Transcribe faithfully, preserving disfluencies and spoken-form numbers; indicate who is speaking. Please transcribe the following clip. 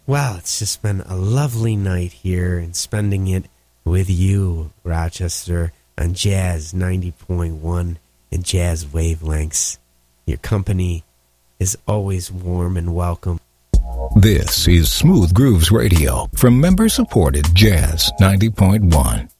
Speaker 1: Well, it's just been a lovely night here and spending it with you, Rochester, on Jazz ninety point one and Jazz Wavelengths. Your company is always warm and welcome.
Speaker 2: This is Smooth Grooves Radio from member-supported Jazz ninety point one.